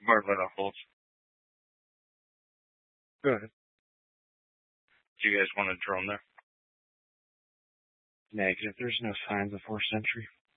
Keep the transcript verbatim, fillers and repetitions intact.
Bartlett Upholds. Go ahead. Do you guys want a drone there? Negative. There's no signs of forced entry.